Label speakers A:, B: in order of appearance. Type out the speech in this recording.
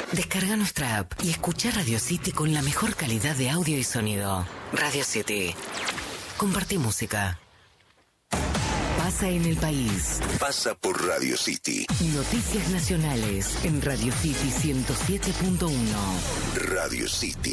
A: Descarga nuestra app y escucha Radio City con la mejor calidad de audio y sonido. Radio City. Compartí música. Pasa en el país.
B: Pasa por Radio City.
A: Noticias nacionales en Radio City 107.1.
B: Radio City.